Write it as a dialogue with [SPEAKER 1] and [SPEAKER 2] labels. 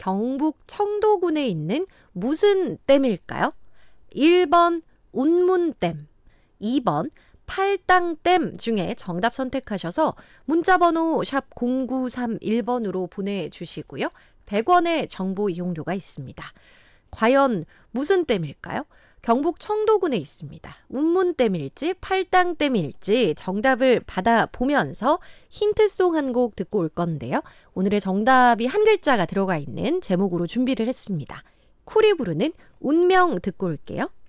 [SPEAKER 1] 경북 청도군에 있는 무슨 댐일까요? 1번 운문댐, 2번 팔당댐 중에 정답 선택하셔서 문자번호 샵 0931번으로 보내주시고요. 100원의 정보 이용료가 있습니다. 과연 무슨 댐일까요? 경북 청도군에 있습니다. 운문댐일지 팔당댐일지 정답을 받아보면서 힌트송 한 곡 듣고 올 건데요. 오늘의 정답이 한 글자가 들어가 있는 제목으로 준비를 했습니다. 쿨이 부르는 운명 듣고 올게요.